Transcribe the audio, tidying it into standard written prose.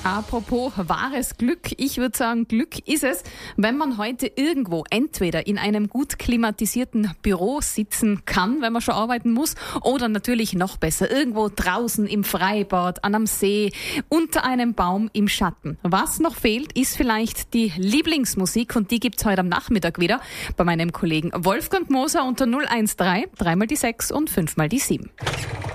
Apropos wahres Glück, ich würde sagen, Glück ist es, wenn man heute irgendwo entweder in einem gut klimatisierten Büro sitzen kann, wenn man schon arbeiten muss, oder natürlich noch besser, irgendwo draußen im Freibad, an einem See, unter einem Baum im Schatten. Was noch fehlt, ist vielleicht die Lieblingsmusik und die gibt's heute am Nachmittag wieder bei meinem Kollegen Wolfgang Moser unter 013, 3 mal die 6 und 5 mal die 7.